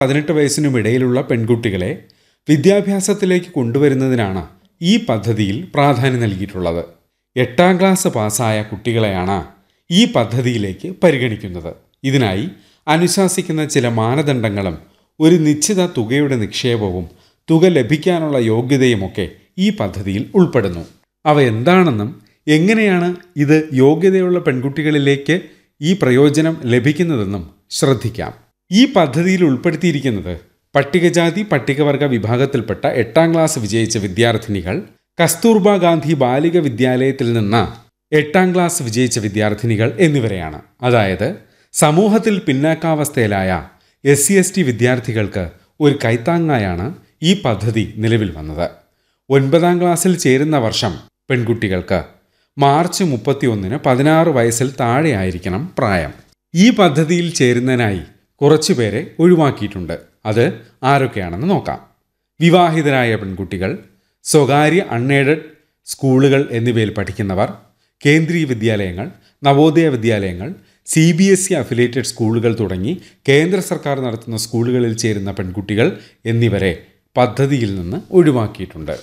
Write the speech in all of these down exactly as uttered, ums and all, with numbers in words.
പതിനെട്ട് വയസ്സിനും ഇടയിലുള്ള പെൺകുട്ടികളെ വിദ്യാഭ്യാസത്തിലേക്ക് കൊണ്ടുവരുന്നതിനാണ് ഈ പദ്ധതിയിൽ പ്രാധാന്യം നൽകിയിട്ടുള്ളത്. എട്ടാം ക്ലാസ് പാസ്സായ കുട്ടികളെയാണ് ഈ പദ്ധതിയിലേക്ക് പരിഗണിക്കുന്നത്. ഇതിനായി അനുശാസിക്കുന്ന ചില മാനദണ്ഡങ്ങളും ഒരു നിശ്ചിത തുകയുടെ നിക്ഷേപവും തുക ലഭിക്കാനുള്ള യോഗ്യതയുമൊക്കെ ഈ പദ്ധതിയിൽ ഉൾപ്പെടുന്നു. അവ എന്താണെന്നും എങ്ങനെയാണ് ഇത് യോഗ്യതയുള്ള പെൺകുട്ടികളിലേക്ക് ഈ പ്രയോജനം ലഭിക്കുന്നതെന്നും ശ്രദ്ധിക്കാം. ഈ പദ്ധതിയിൽ ഉൾപ്പെടുത്തിയിരിക്കുന്നത് പട്ടികജാതി പട്ടികവർഗ വിഭാഗത്തിൽപ്പെട്ട എട്ടാം ക്ലാസ് വിജയിച്ച വിദ്യാർത്ഥിനികൾ, കസ്തൂർബ ഗാന്ധി ബാലിക വിദ്യാലയത്തിൽ നിന്ന് എട്ടാം ക്ലാസ് വിജയിച്ച വിദ്യാർത്ഥിനികൾ എന്നിവരെയാണ്. അതായത് സമൂഹത്തിൽ പിന്നാക്കാവസ്ഥയിലായ എസ് സി എസ് ടി വിദ്യാർത്ഥികൾക്ക് ഒരു കൈത്താങ്ങായാണ് ഈ പദ്ധതി നിലവിൽ വന്നത്. ഒൻപതാം ക്ലാസ്സിൽ ചേരുന്ന വർഷം പെൺകുട്ടികൾക്ക് മാർച്ച് മുപ്പത്തി ഒന്നിന് പതിനാറ് വയസ്സിൽ താഴെയായിരിക്കണം പ്രായം. ഈ പദ്ധതിയിൽ ചേരുന്നതിനായി കുറച്ചുപേരെ ഒഴിവാക്കിയിട്ടുണ്ട്. അത് ആരൊക്കെയാണെന്ന് നോക്കാം. വിവാഹിതരായ പെൺകുട്ടികൾ, സ്വകാര്യ അൺഎയ്ഡഡ് സ്കൂളുകൾ എന്നിവയിൽ പഠിക്കുന്നവർ, കേന്ദ്രീയ വിദ്യാലയങ്ങൾ, നവോദയ വിദ്യാലയങ്ങൾ, C B S E affiliated സ്കൂളുകൾ തുടങ്ങി കേന്ദ്ര സർക്കാർ നടത്തുന്ന സ്കൂളുകളിൽ ചേരുന്ന പെൺകുട്ടികൾ എന്നിവരെ പദ്ധതിയിൽ നിന്ന് ഒഴിവാക്കിയിട്ടുണ്ട്.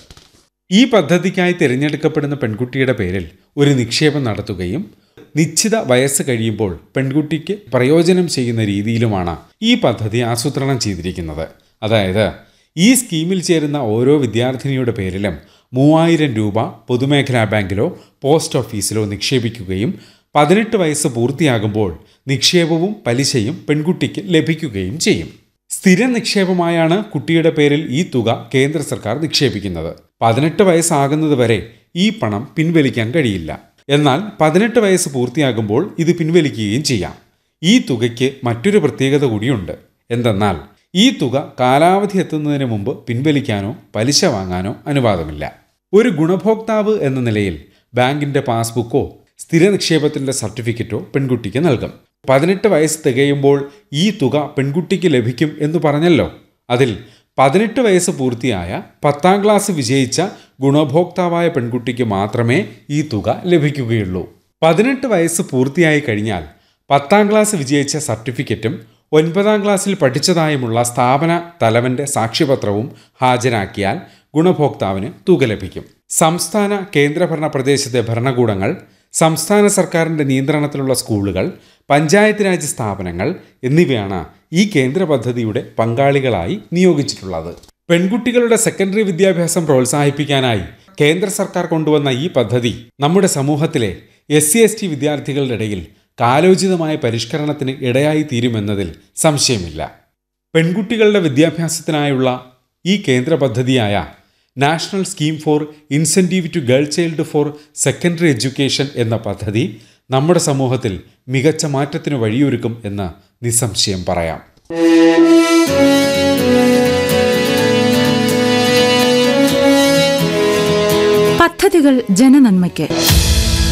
ഈ പദ്ധതിക്കായി തിരഞ്ഞെടുക്കപ്പെടുന്ന പെൺകുട്ടിയുടെ പേരിൽ ഒരു നിക്ഷേപം നടത്തുകയും നിശ്ചിത വയസ്സ് കഴിയുമ്പോൾ പെൺകുട്ടിക്ക് പ്രയോജനം ചെയ്യുന്ന രീതിയിലുമാണ് ഈ പദ്ധതി ആസൂത്രണം ചെയ്തിരിക്കുന്നത്. അതായത് ഈ സ്കീമിൽ ചേരുന്ന ഓരോ വിദ്യാർത്ഥിനിയുടെ പേരിലും മൂവായിരം രൂപ പൊതുമേഖലാ ബാങ്കിലോ പോസ്റ്റ് ഓഫീസിലോ നിക്ഷേപിക്കുകയും പതിനെട്ട് വയസ്സ് പൂർത്തിയാകുമ്പോൾ നിക്ഷേപവും പലിശയും പെൺകുട്ടിക്ക് ലഭിക്കുകയും ചെയ്യും. സ്ഥിര നിക്ഷേപമായാണ് കുട്ടിയുടെ പേരിൽ ഈ തുക കേന്ദ്ര സർക്കാർ നിക്ഷേപിക്കുന്നത്. പതിനെട്ട് വയസ്സാകുന്നത് വരെ ഈ പണം പിൻവലിക്കാൻ കഴിയില്ല. എന്നാൽ പതിനെട്ട് വയസ്സ് പൂർത്തിയാകുമ്പോൾ ഇത് പിൻവലിക്കുകയും ചെയ്യാം. ഈ തുകയ്ക്ക് മറ്റൊരു പ്രത്യേകത കൂടിയുണ്ട്. എന്തെന്നാൽ ഈ തുക കാലാവധി എത്തുന്നതിന് മുമ്പ് പിൻവലിക്കാനോ പലിശ വാങ്ങാനോ അനുവാദമില്ല. ഒരു ഗുണഭോക്താവ് എന്ന നിലയിൽ ബാങ്കിൻ്റെ പാസ്ബുക്കോ സ്ഥിര നിക്ഷേപത്തിൻ്റെ സർട്ടിഫിക്കറ്റോ പെൺകുട്ടിക്ക് നൽകും. പതിനെട്ട് വയസ്സ് തികയുമ്പോൾ ഈ തുക പെൺകുട്ടിക്ക് ലഭിക്കും എന്ന് പറഞ്ഞല്ലോ. അതിൽ പതിനെട്ട് വയസ്സ് പൂർത്തിയായ പത്താം ക്ലാസ് വിജയിച്ച ഗുണഭോക്താവായ പെൺകുട്ടിക്ക് മാത്രമേ ഈ തുക ലഭിക്കുകയുള്ളൂ. പതിനെട്ട് വയസ്സ് പൂർത്തിയായി കഴിഞ്ഞാൽ പത്താം ക്ലാസ് വിജയിച്ച സർട്ടിഫിക്കറ്റും ഒൻപതാം ക്ലാസ്സിൽ പഠിച്ചതായുമുള്ള സ്ഥാപന തലവൻ്റെ സാക്ഷ്യപത്രവും ഹാജരാക്കിയാൽ ഗുണഭോക്താവിന് തുക ലഭിക്കും. സംസ്ഥാന കേന്ദ്രഭരണ പ്രദേശത്തെ ഭരണകൂടങ്ങൾ, സംസ്ഥാന സർക്കാരിൻ്റെ നിയന്ത്രണത്തിലുള്ള സ്കൂളുകൾ, പഞ്ചായത്ത് രാജ് സ്ഥാപനങ്ങൾ എന്നിവയാണ് ഈ കേന്ദ്ര പദ്ധതിയുടെ പങ്കാളികളായി നിയോഗിച്ചിട്ടുള്ളത്. പെൺകുട്ടികളുടെ സെക്കൻഡറി വിദ്യാഭ്യാസം പ്രോത്സാഹിപ്പിക്കാനായി കേന്ദ്ര സർക്കാർ കൊണ്ടുവന്ന ഈ പദ്ധതി നമ്മുടെ സമൂഹത്തിലെ എസ് സി എസ് ടി വിദ്യാർത്ഥികളുടെ ഇടയിൽ കാലോചിതമായ പരിഷ്കരണത്തിന് ഇടയായി തീരുമെന്നതിൽ സംശയമില്ല. പെൺകുട്ടികളുടെ വിദ്യാഭ്യാസത്തിനായുള്ള ഈ കേന്ദ്ര പദ്ധതിയായ national scheme for incentive to girl child for secondary education എന്ന പദ്ധതി നമ്മുടെ സമൂഹത്തിൽ മികച്ച മാറ്റത്തിന് വഴിയൊരുക്കും എന്ന് നിസ്സംശയം പറയാം. പദ്ധതികൾ ജനനന്മയ്ക്ക്.